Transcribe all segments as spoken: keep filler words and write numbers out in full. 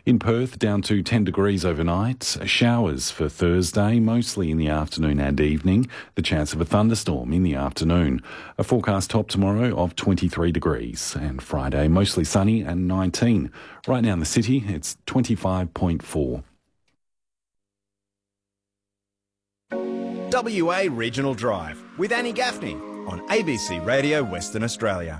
In Perth, down to ten degrees overnight. Showers for Thursday, mostly in the afternoon and evening. The chance of a thunderstorm in the afternoon. A forecast top tomorrow of twenty-three degrees. And Friday, mostly sunny and nineteen. Right now in the city, it's twenty-five point four. W A Regional Drive with Annie Gaffney on A B C Radio Western Australia.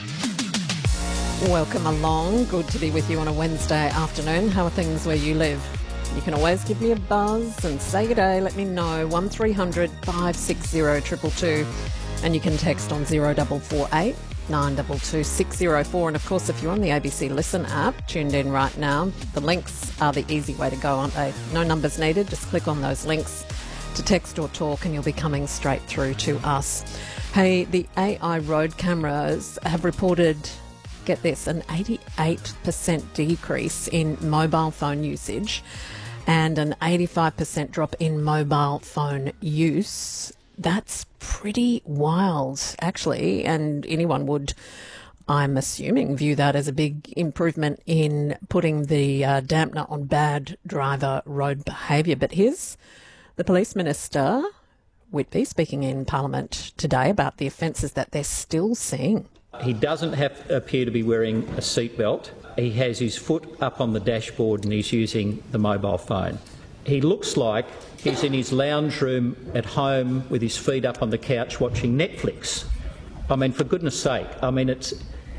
Welcome along. Good to be with you on a Wednesday afternoon. How are things where you live? You can always give me a buzz and say good day. Let me know. one three hundred five six zero two two two. And you can text on zero four four eight nine two two six zero four. And of course, if you're on the A B C Listen app, tuned in right now, the links are the easy way to go, aren't they? No numbers needed. Just click on those links to text or talk and you'll be coming straight through to us. Hey, the A I road cameras have reported, get this, an eighty-eight percent decrease in mobile phone usage and an eighty-five percent drop in mobile phone use. That's pretty wild, actually, and anyone would, I'm assuming, view that as a big improvement in putting the uh, dampener on bad driver road behaviour. But here's the Police Minister, Whitby, speaking in Parliament today about the offences that they're still seeing. He doesn't have appear to be wearing a seatbelt. He has his foot up on the dashboard and he's using the mobile phone. He looks like he's in his lounge room at home with his feet up on the couch watching Netflix. I mean, for goodness sake, I mean, it's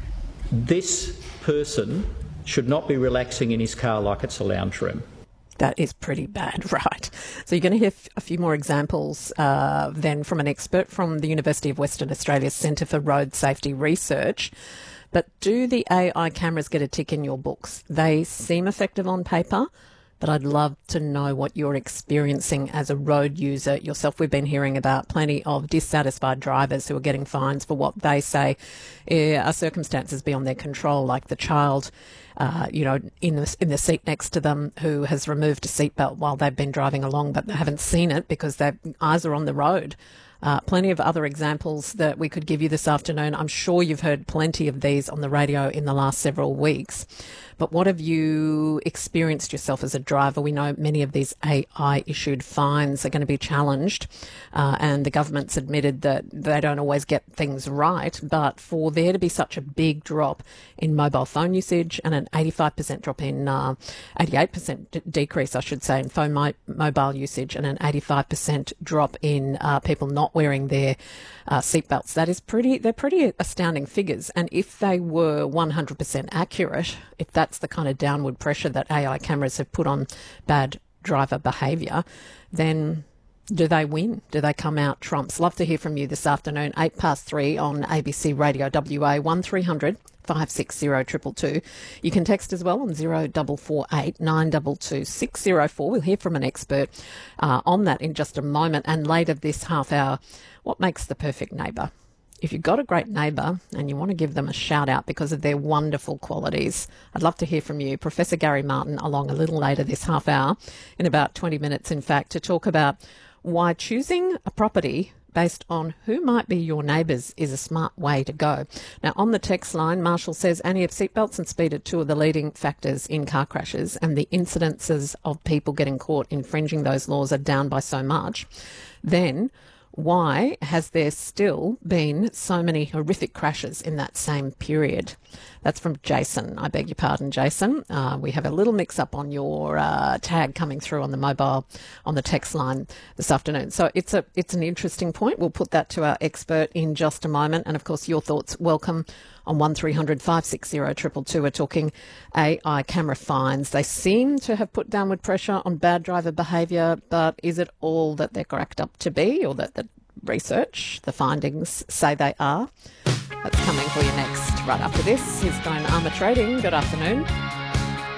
this person should not be relaxing in his car like it's a lounge room. That is pretty bad, right? So you're going to hear a few more examples uh, then from an expert from the University of Western Australia's Centre for Road Safety Research. But do the A I cameras get a tick in your books? They seem effective on paper, but I'd love to know what you're experiencing as a road user yourself. We've been hearing about plenty of dissatisfied drivers who are getting fines for what they say are circumstances beyond their control, like the child Uh, you know, in the, in the seat next to them who has removed a seatbelt while they've been driving along, but they haven't seen it because their eyes are on the road. Uh, plenty of other examples that we could give you this afternoon. I'm sure you've heard plenty of these on the radio in the last several weeks. But what have you experienced yourself as a driver? We know many of these A I-issued fines are going to be challenged, uh, and the government's admitted that they don't always get things right. But for there to be such a big drop in mobile phone usage and an eighty-five percent drop in, uh, eighty-eight percent d- decrease, I should say, in phone mi- mobile usage and an eighty-five percent drop in uh, people not wearing their uh, seatbelts, that is pretty, they're pretty astounding figures. And if they were one hundred percent accurate, if that's the kind of downward pressure that A I cameras have put on bad driver behaviour, then do they win? Do they come out trumps? Love to hear from you this afternoon, eight past three on A B C Radio W A, one three hundred five six zero two two two. You can text as well on zero four four eight nine two two six zero four. We'll hear from an expert uh, on that in just a moment. And later this half hour, what makes the perfect neighbour? If you've got a great neighbour and you want to give them a shout out because of their wonderful qualities, I'd love to hear from you. Professor Gary Martin along a little later this half hour, in about twenty minutes in fact, to talk about why choosing a property based on who might be your neighbours is a smart way to go. Now, on the text line, Marshall says, Annie, if seatbelts and speed are two of the leading factors in car crashes and the incidences of people getting caught infringing those laws are down by so much, then why has there still been so many horrific crashes in that same period? That's from Jason. I beg your pardon, Jason. Uh, we have a little mix-up on your uh, tag coming through on the mobile, on the text line this afternoon. So it's a it's an interesting point. We'll put that to our expert in just a moment. And, of course, your thoughts welcome on one three hundred five six zero two two two. We're talking A I camera fines. They seem to have put downward pressure on bad driver behaviour, but is it all that they're cracked up to be, or that the research, the findings say they are? That's coming for you next. Right after this, here's Stone Armour Trading. Good afternoon.